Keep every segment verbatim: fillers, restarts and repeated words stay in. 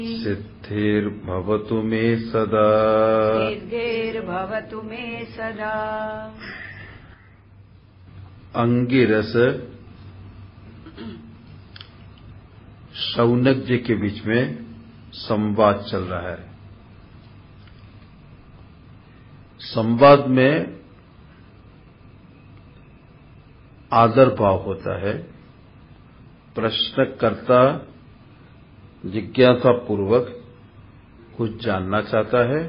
सिद्धिर्भवतु मे सदा सिद्धिर्भवतु मे सदा। अंगिरस शौनक जी के बीच में संवाद चल रहा है। संवाद में आदर भाव होता है। प्रश्नकर्ता जिज्ञासा पूर्वक कुछ जानना चाहता है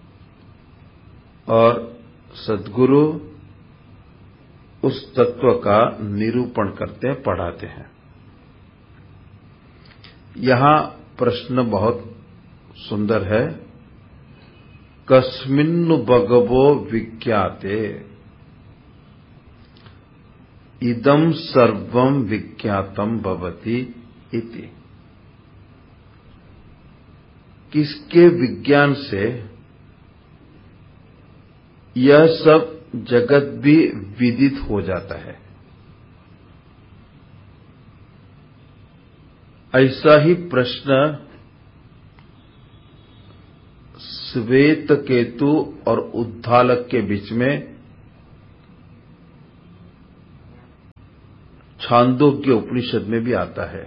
और सद्गुरु उस तत्व का निरूपण करते हैं, पढ़ाते हैं। यहां प्रश्न बहुत सुंदर है। कस्मिन्नु भगवो विज्ञाते इदं सर्वं विज्ञातम भवति इति। किसके विज्ञान से यह सब जगत भी विदित हो जाता है। ऐसा ही प्रश्न श्वेत केतु और उद्दालक के बीच में छांदोग्य उपनिषद में भी आता है।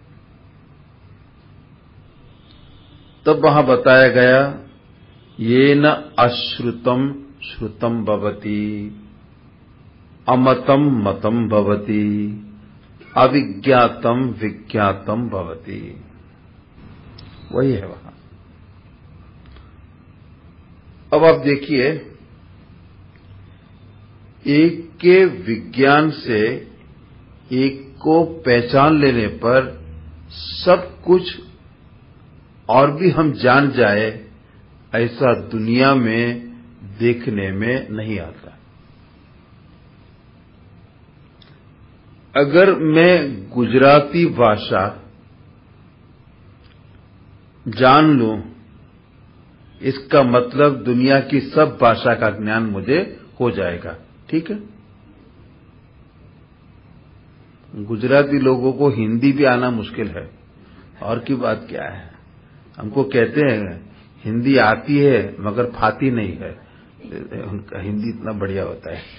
तब वहां बताया गया येन अश्रुतम श्रुतम भवति अमतम मतम भवति अविज्ञातम विज्ञातम भवति। वही है वहां। अब आप देखिए, एक के विज्ञान से एक को पहचान लेने पर सब कुछ और भी हम जान जाए, ऐसा दुनिया में देखने में नहीं आता। अगर मैं गुजराती भाषा जान लूं, इसका मतलब दुनिया की सब भाषा का ज्ञान मुझे हो जाएगा। ठीक है। गुजराती लोगों को हिंदी भी आना मुश्किल है, और की बात क्या है। हमको कहते हैं हिंदी आती है मगर फाती नहीं है। उनका हिंदी इतना बढ़िया होता है।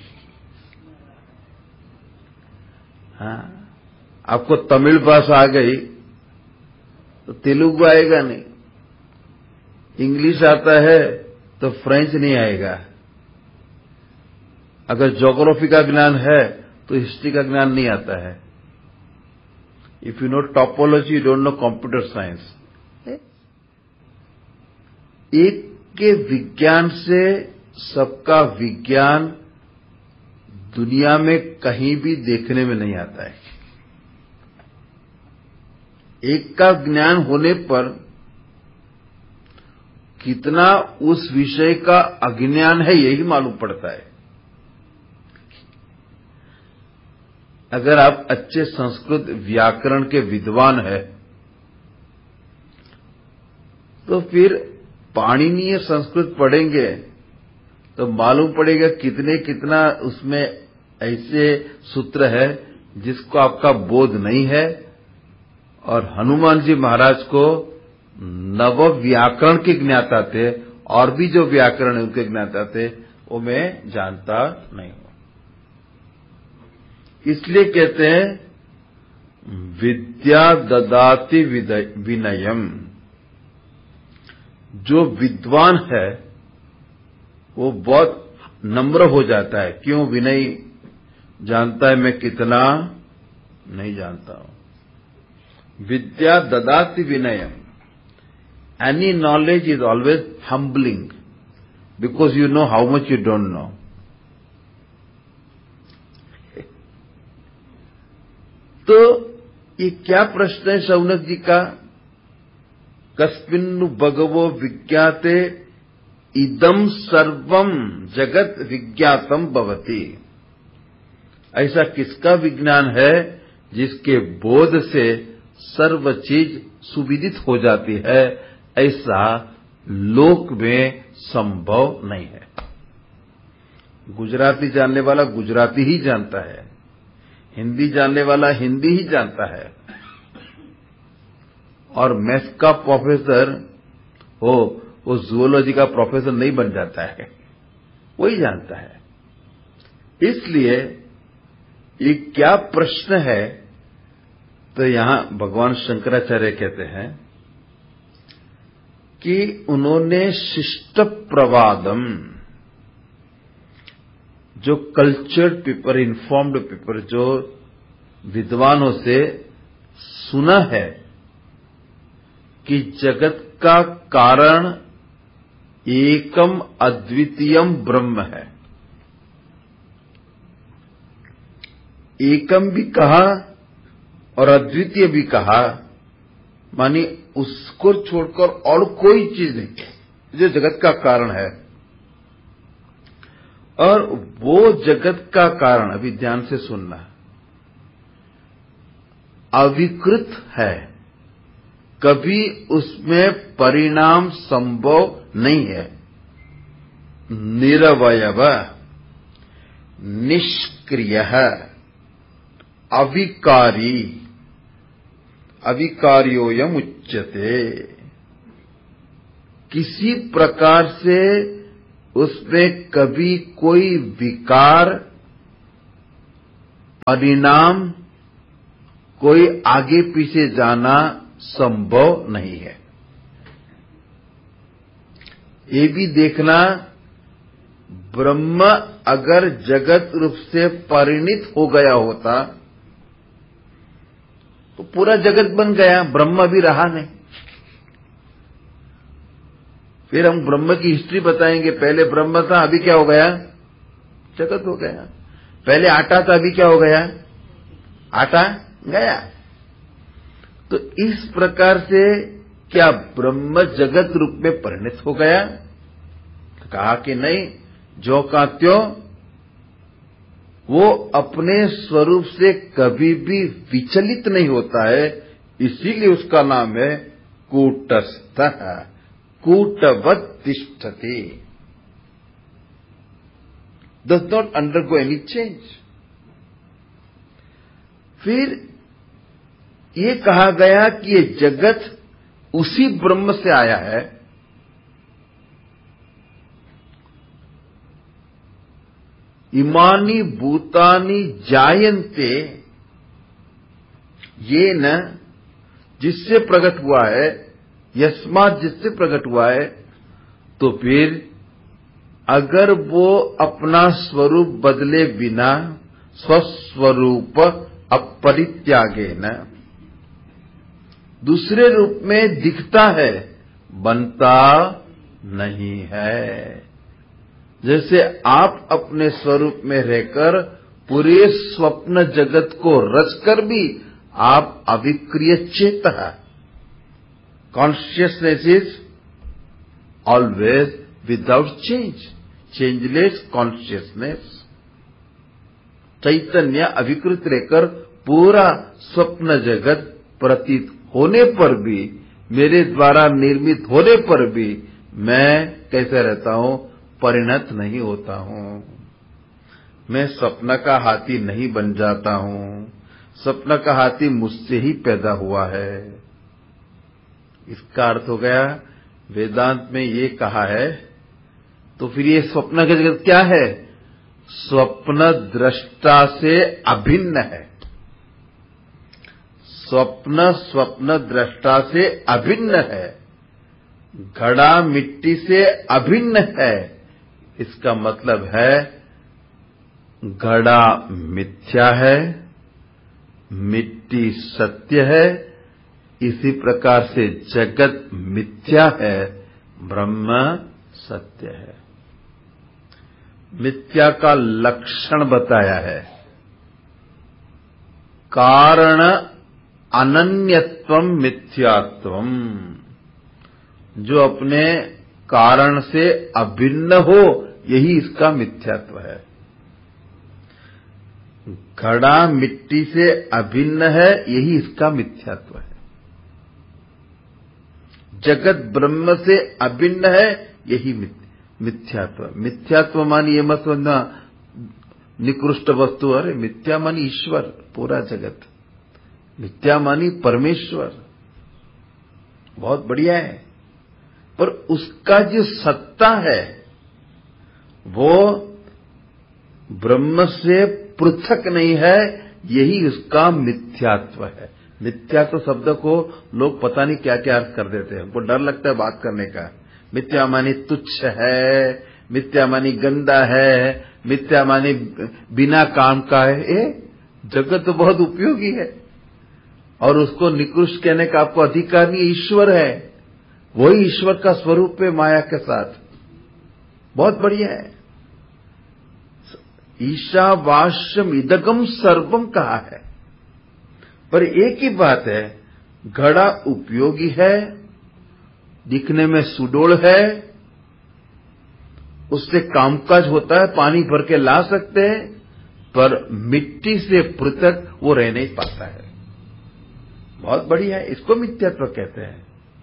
हाँ, आपको तमिल भाषा आ गई तो तेलुगु आएगा नहीं। इंग्लिश आता है तो फ्रेंच नहीं आएगा। अगर ज्योग्राफी का ज्ञान है तो हिस्ट्री का ज्ञान नहीं आता है। If you know topology, you don't know computer science. एक के विज्ञान से सबका विज्ञान दुनिया में कहीं भी देखने में नहीं आता है। एक का ज्ञान होने पर कितना उस विषय का अज्ञान है यही मालूम पड़ता है। अगर आप अच्छे संस्कृत व्याकरण के विद्वान हैं तो फिर पाणिनीय संस्कृत पढ़ेंगे तो मालूम पड़ेगा कितने कितना उसमें ऐसे सूत्र है जिसको आपका बोध नहीं है। और हनुमान जी महाराज को नव व्याकरण के ज्ञाता थे, और भी जो व्याकरण है उनके ज्ञाता थे, वो मैं जानता नहीं हूं। इसलिए कहते हैं विद्या ददाति विनयम। जो विद्वान है वो बहुत नम्र हो जाता है। क्यों? विनय जानता है मैं कितना नहीं जानता हूं। विद्या ददाति विनयम। Any knowledge is always humbling because you know how much you don't know. तो ये क्या प्रश्न है शौनक जी का? कस्मिन्नु भगवो विज्ञाते इदं सर्वं जगत विज्ञातम भवति। ऐसा किसका विज्ञान है जिसके बोध से सर्व चीज सुविदित हो जाती है? ऐसा लोक में संभव नहीं है। गुजराती जानने वाला गुजराती ही जानता है, हिंदी जानने वाला हिंदी ही जानता है। और मैथ्स का प्रोफेसर हो, वो जूलॉजी का प्रोफेसर नहीं बन जाता है, वही जानता है। इसलिए ये क्या प्रश्न है, तो यहां भगवान शंकराचार्य कहते हैं कि उन्होंने शिष्ट प्रवादम, जो कल्चर्ड पीपल, इन्फॉर्म्ड पीपल, जो विद्वानों से सुना है कि जगत का कारण एकम अद्वितीयम ब्रह्म है। एकम भी कहा और अद्वितीय भी कहा, मानी उसको छोड़कर और कोई चीज नहीं जो जगत का कारण है। और वो जगत का कारण, अभी ध्यान से सुनना, अविकृत है, कभी उसमें परिणाम संभव नहीं है, निरवयव, निष्क्रिय, अविकारी, अविकार्योयम उच्यते। किसी प्रकार से उसमें कभी कोई विकार, परिणाम, कोई आगे पीछे जाना संभव नहीं है। ये भी देखना, ब्रह्म अगर जगत रूप से परिणित हो गया होता तो पूरा जगत बन गया, ब्रह्म भी रहा नहीं। फिर हम ब्रह्म की हिस्ट्री बताएंगे, पहले ब्रह्म था, अभी क्या हो गया, जगत हो गया। पहले आटा था, अभी क्या हो गया, आटा गया। तो इस प्रकार से क्या ब्रह्म जगत रूप में परिणित हो गया? तो कहा कि नहीं, जो का त्यों, वो अपने स्वरूप से कभी भी विचलित नहीं होता है, इसीलिए उसका नाम है कूटस्थ, कूटवत् तिष्ठति, does not undergo any change. फिर ये कहा गया कि ये जगत उसी ब्रह्म से आया है। इमानी भूतानि जायन्ते, ये न, जिससे प्रकट हुआ है, यस्मात्, जिससे प्रकट हुआ है। तो फिर अगर वो अपना स्वरूप बदले बिना स्वस्वरूप अपरित्यागेन दूसरे रूप में दिखता है, बनता नहीं है। जैसे आप अपने स्वरूप में रहकर पूरे स्वप्न जगत को रचकर भी आप अविक्रिय चेत है। Consciousness is always without change, changeless consciousness. चैतन्य अविकृत रहकर पूरा स्वप्न जगत प्रतीत होने पर भी, मेरे द्वारा निर्मित होने पर भी मैं कैसे रहता हूं, परिणत नहीं होता हूं। मैं स्वप्न का हाथी नहीं बन जाता हूं, स्वप्न का हाथी मुझसे ही पैदा हुआ है। इसका अर्थ हो गया, वेदांत में ये कहा है, तो फिर ये स्वप्न का जगत क्या है? स्वप्न दृष्टा से अभिन्न है। स्वप्न स्वप्न दृष्टा से अभिन्न है, घड़ा मिट्टी से अभिन्न है। इसका मतलब है घड़ा मिथ्या है, मिट्टी सत्य है। इसी प्रकार से जगत मिथ्या है, ब्रह्म सत्य है। मिथ्या का लक्षण बताया है, कारण अनन्यत्वम मिथ्यात्वम, जो अपने कारण से अभिन्न हो, यही इसका मिथ्यात्व है। घड़ा मिट्टी से अभिन्न है, यही इसका मिथ्यात्व है। जगत ब्रह्म से अभिन्न है, यही मिथ्यात्व। मिथ्यात्व मानी ये मत समझना निकृष्ट वस्तु, अरे मिथ्या मानी ईश्वर, पूरा जगत मिथ्या मानी परमेश्वर। बहुत बढ़िया है, पर उसका जो सत्ता है वो ब्रह्म से पृथक नहीं है, यही उसका मिथ्यात्व है। मिथ्यात्व शब्द को लोग पता नहीं क्या क्या अर्थ कर देते हैं, उनको डर लगता है बात करने का। मिथ्या मानी तुच्छ है, मिथ्या मानी गंदा है, मिथ्या मानी बिना काम का है। ए, जगत तो बहुत उपयोगी है और उसको निकृष्ट कहने का आपको अधिकार नहीं। ईश्वर है, वही ईश्वर का स्वरूप है माया के साथ, बहुत बढ़िया है। ईशावास्यम इदगम सर्वम कहा है, पर एक ही बात है, घड़ा उपयोगी है, दिखने में सुडोल है, उससे कामकाज होता है, पानी भर के ला सकते हैं, पर मिट्टी से पृथक वो रह नहीं पाता है। बहुत बढ़िया है, इसको मिथ्यात्व कहते हैं।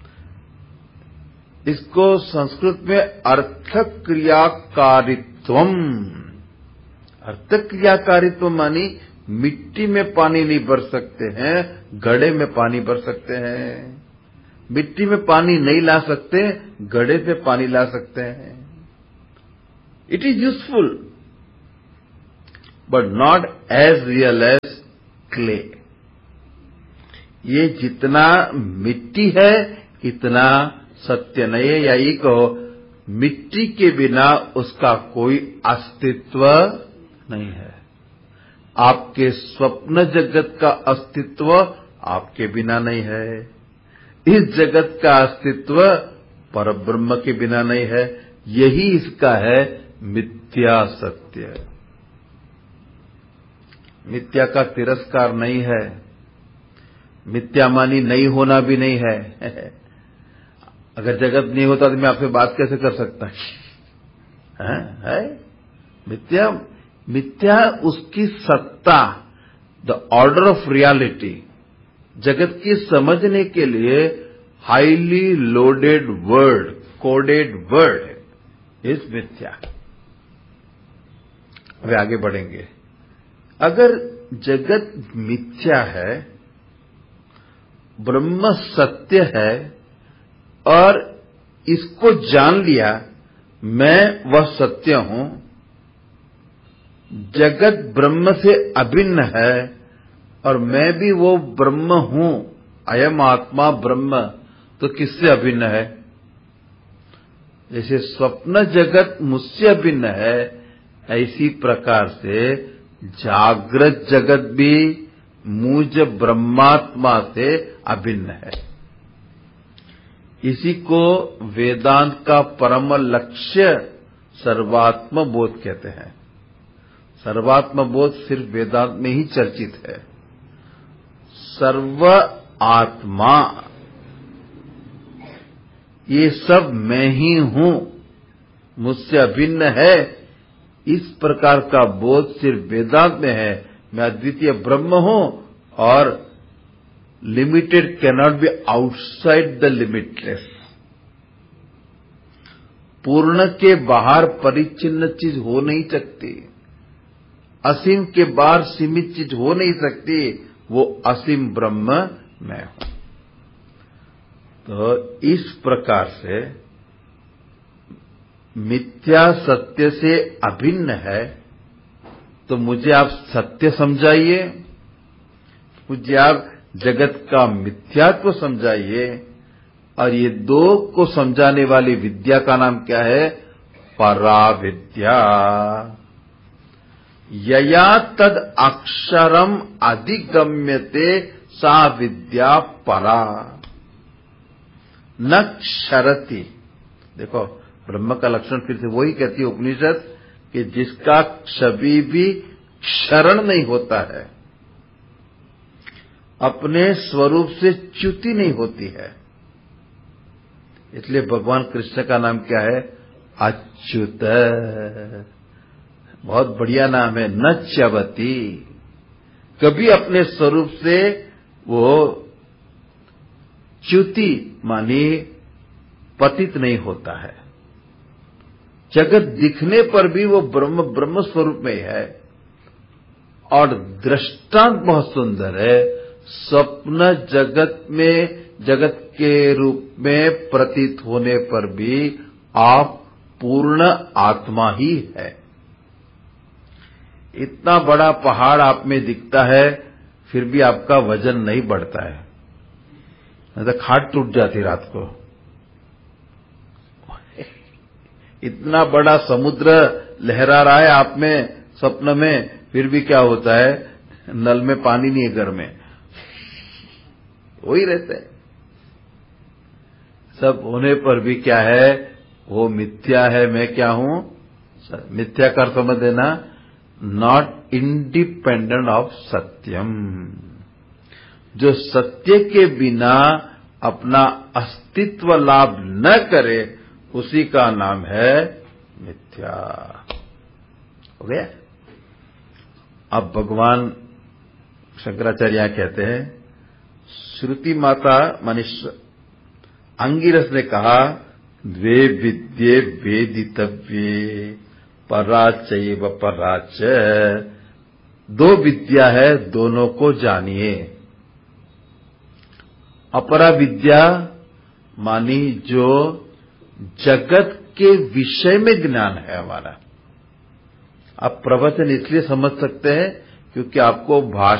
इसको संस्कृत में अर्थक्रियाकारित्वम, अर्थक्रियाकारित्व मानी मिट्टी में पानी नहीं भर सकते हैं, घड़े में पानी भर सकते हैं। मिट्टी में पानी नहीं ला सकते, घड़े पे पानी ला सकते हैं। It is useful but not as real as clay. ये जितना मिट्टी है इतना सत्य नहीं है, या ये कहो मिट्टी के बिना उसका कोई अस्तित्व नहीं है। आपके स्वप्न जगत का अस्तित्व आपके बिना नहीं है, इस जगत का अस्तित्व परब्रह्म के बिना नहीं है। यही इसका है मिथ्या सत्य। मिथ्या का तिरस्कार नहीं है, मिथ्या मानी नहीं होना भी नहीं है। अगर जगत नहीं होता तो मैं आपसे बात कैसे कर सकता है, है? मिथ्या मिथ्या उसकी सत्ता, द ऑर्डर ऑफ रियलिटी, जगत की समझने के लिए highly loaded word, coded word इस मिथ्या। वे आगे बढ़ेंगे। अगर जगत मिथ्या है, ब्रह्म सत्य है और इसको जान लिया मैं वह सत्य हूं, जगत ब्रह्म से अभिन्न है और मैं भी वो ब्रह्म हूं, अयम आत्मा ब्रह्म, तो किससे अभिन्न है? जैसे स्वप्न जगत मुझसे अभिन्न है, ऐसी प्रकार से जागृत जगत भी मुझ ब्रह्मात्मा से अभिन्न है। इसी को वेदांत का परम लक्ष्य सर्वात्म बोध कहते हैं। सर्वात्म बोध सिर्फ वेदांत में ही चर्चित है। सर्व आत्मा, ये सब मैं ही हूं, मुझसे अभिन्न है, इस प्रकार का बोध सिर्फ वेदांत में है। मैं अद्वितीय ब्रह्म हूं और limited cannot be outside the limitless. पूर्ण के बाहर परिच्छिन्न चीज हो नहीं सकती, असीम के बाहर सीमित चीज हो नहीं सकती, वो असीम ब्रह्म मैं हूं। तो इस प्रकार से मिथ्या सत्य से अभिन्न है, तो मुझे आप सत्य समझाइए, मुझे आप जगत का मिथ्यात्व समझाइए। और ये दो को समझाने वाली विद्या का नाम क्या है? पराविद्या। यया तद अक्षरम अधिगम्यते सा विद्या परा न क्षरति। देखो ब्रह्म का लक्षण फिर से वही कहती है उपनिषद कि जिसका कभी भी क्षरण नहीं होता है, अपने स्वरूप से च्युति नहीं होती है। इसलिए भगवान कृष्ण का नाम क्या है? अच्युत। बहुत बढ़िया नाम है। न च्यवती, कभी अपने स्वरूप से वो च्युति मानी पतित नहीं होता है। जगत दिखने पर भी वो ब्रह्म ब्रह्म स्वरूप में है। और दृष्टांत बहुत सुंदर है। स्वप्न जगत में जगत के रूप में प्रतीत होने पर भी आप पूर्ण आत्मा ही है। इतना बड़ा पहाड़ आप में दिखता है, फिर भी आपका वजन नहीं बढ़ता है, नहीं तो खाट टूट जाती रात को। इतना बड़ा समुद्र लहरा रहा है आप में स्वप्न में, फिर भी क्या होता है, नल में पानी नहीं है घर में, वही रहते हैं। सब होने पर भी क्या है, वो मिथ्या है, मैं क्या हूं, मिथ्या कर समझ देना, नॉट इंडिपेंडेंट ऑफ सत्यम। जो सत्य के बिना अपना अस्तित्व लाभ न करे उसी का नाम है मिथ्या। हो गया। अब भगवान शंकराचार्य कहते हैं, श्रुति माता मनुष्य अंगिरस ने कहा, द्वे विद्ये वेदितव्ये पराचैव पराच। दो विद्या है, दोनों को जानिए। अपरा विद्या मानी जो जगत के विषय में ज्ञान है हमारा। आप प्रवचन इसलिए समझ सकते हैं क्योंकि आपको भाषा